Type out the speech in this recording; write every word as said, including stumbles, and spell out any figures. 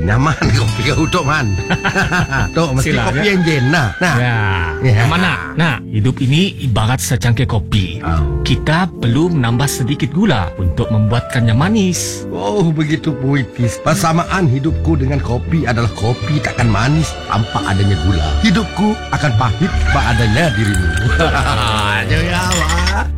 nyaman kopi kau Tok Man. Tok, mesti Sila, kopi ya. enjin nah. Nah. Ya, Ya. yang mana? Nah, hidup ini ibarat secangkir kopi. Oh. Kita perlu menambah sedikit gula untuk membuatkannya manis. Oh, begitu puitis. Persamaan hidupku dengan kopi adalah kopi takkan manis tanpa adanya gula. Hidupku akan pahit tanpa adanya dirimu. Jangan awak.